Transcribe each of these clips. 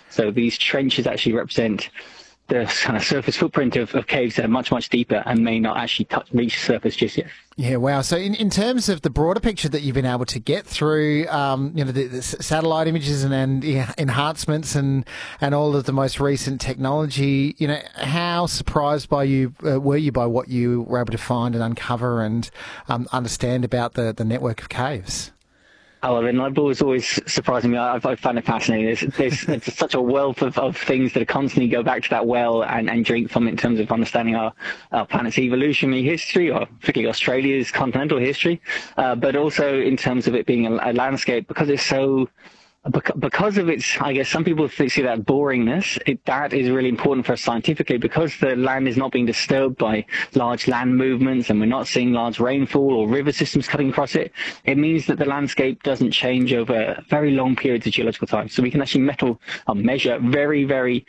So these trenches actually represent the kind of surface footprint of caves that are much, much deeper and may not actually reach the surface just yet. Yeah, wow. So in terms of the broader picture that you've been able to get through, the satellite images and enhancements and all of the most recent technology, how surprised were you by what you were able to find and uncover and understand about the network of caves? Oh, the Nullarbor is always surprising me. I find it fascinating. There's such a wealth of things that constantly go back to that well and drink from it in terms of understanding our planet's evolutionary history, or particularly Australia's continental history, but also in terms of it being a landscape, because it's so... Because of its, I guess some people see that boringness, that is really important for us scientifically, because the land is not being disturbed by large land movements and we're not seeing large rainfall or river systems cutting across it. It means that the landscape doesn't change over very long periods of geological time. So we can actually measure very, very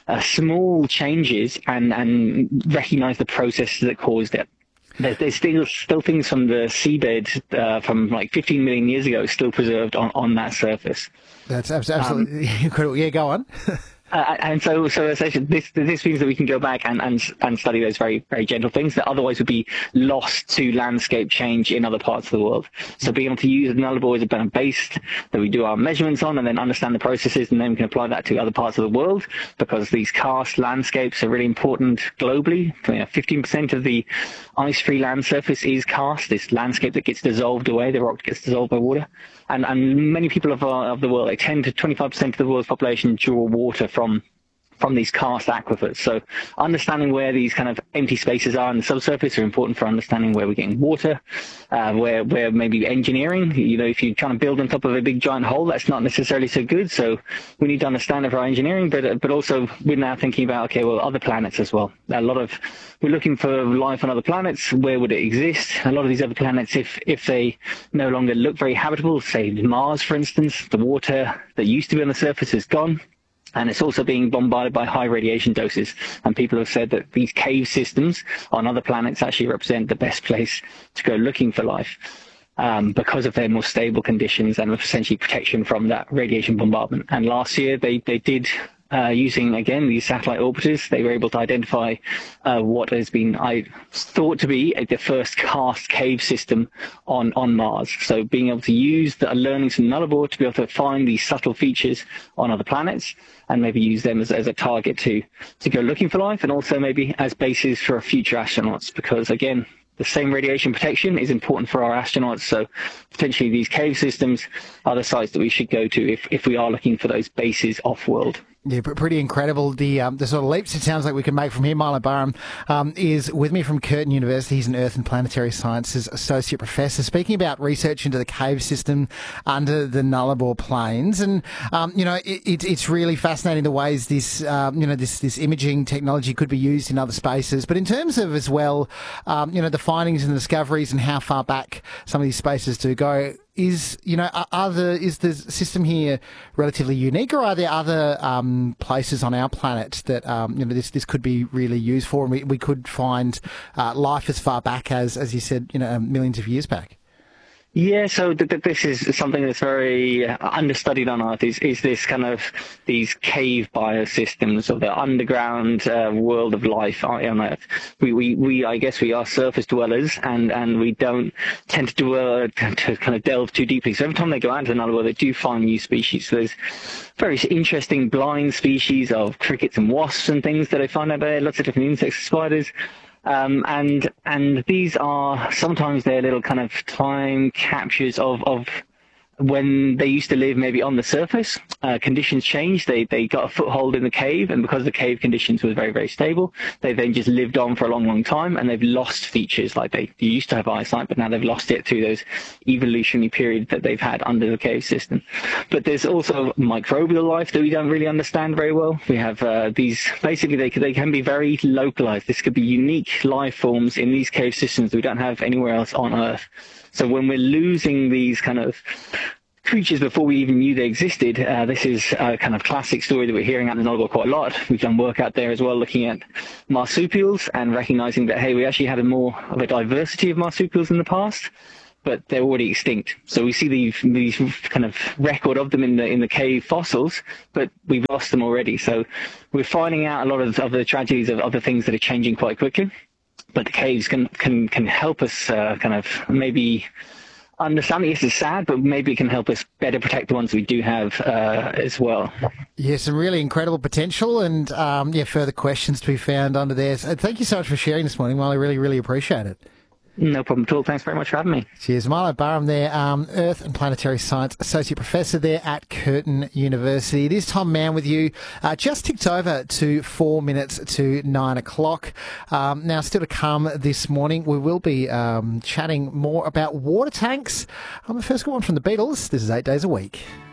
small changes and recognize the processes that caused it. There's still things from the seabed from like 15 million years ago still preserved on that surface. That's absolutely incredible. Yeah, go on. And so essentially, this means that we can go back and study those very, very gentle things that otherwise would be lost to landscape change in other parts of the world. So being able to use the Nullarbor as a better base that we do our measurements on and then understand the processes, and then we can apply that to other parts of the world, because these karst landscapes are really important globally. 15% of the ice-free land surface is karst, this landscape that gets dissolved away, the rock gets dissolved by water. And many people of the world, like 10 to 25% of the world's population, draw water from these karst aquifers. So understanding where these kind of empty spaces are in the subsurface are important for understanding where we're getting water, where maybe engineering, if you're trying to build on top of a big giant hole, that's not necessarily so good. So we need to understand it for our engineering, but also we're now thinking about, other planets as well. We're looking for life on other planets. Where would it exist? A lot of these other planets, if they no longer look very habitable, say Mars, for instance, the water that used to be on the surface is gone. And it's also being bombarded by high radiation doses. And people have said that these cave systems on other planets actually represent the best place to go looking for life, because of their more stable conditions and essentially protection from that radiation bombardment. And last year they did, using, again, these satellite orbiters, they were able to identify what has been thought to be the first karst cave system on Mars. So being able to use the learnings from Nullarbor to be able to find these subtle features on other planets and maybe use them as a target to go looking for life, and also maybe as bases for future astronauts, because, again, the same radiation protection is important for our astronauts. So potentially these cave systems are the sites that we should go to if we are looking for those bases off-world. Yeah, pretty incredible. The sort of leaps it sounds like we can make from here. Milo Barham is with me from Curtin University. He's an Earth and Planetary Sciences Associate Professor, speaking about research into the cave system under the Nullarbor Plains. And, it's really fascinating the ways this imaging technology could be used in other spaces. But in terms of, as well, the findings and the discoveries and how far back some of these spaces do go, is the system here relatively unique, or are there other places on our planet that this could be really used for, and we could find life as far back as you said, millions of years back? Yeah, so this is something that's very understudied on Earth, is this kind of these cave biosystems, or the underground world of life on Earth. I guess we are surface dwellers, and we don't tend to kind of delve too deeply. So every time they go out into the Nullarbor, they do find new species. So there's very interesting blind species of crickets and wasps and things that they find out there, lots of different insects and spiders. And these are sometimes they're little kind of time captures of when they used to live maybe on the surface. Conditions changed. They got a foothold in the cave, and because the cave conditions were very, very stable, they then just lived on for a long, long time, and they've lost features. Like they used to have eyesight, but now they've lost it through those evolutionary periods that they've had under the cave system. But there's also microbial life that we don't really understand very well. We have these, basically they can be very localized. This could be unique life forms in these cave systems that we don't have anywhere else on Earth. So when we're losing these kind of creatures before we even knew they existed, this is a kind of classic story that we're hearing out in the Nullarbor quite a lot. We've done work out there as well looking at marsupials and recognizing that, hey, we actually had more of a diversity of marsupials in the past. but they're already extinct. So we see these kind of record of them in the cave fossils, but we've lost them already. So we're finding out a lot of the tragedies of other things that are changing quite quickly. But the caves can help us kind of maybe understand that this is sad, but maybe it can help us better protect the ones we do have as well. Yeah, some really incredible potential and further questions to be found under there. So thank you so much for sharing this morning, Milo. Really, really appreciate it. No problem at all. Thanks very much for having me. Cheers. Milo Barham there, Earth and Planetary Science Associate Professor there at Curtin University. It is Tom Mann with you. Just ticked over to 4 minutes to 9 o'clock. Now, still to come this morning, we will be chatting more about water tanks. The first one from the Beatles. This is 8 Days a Week.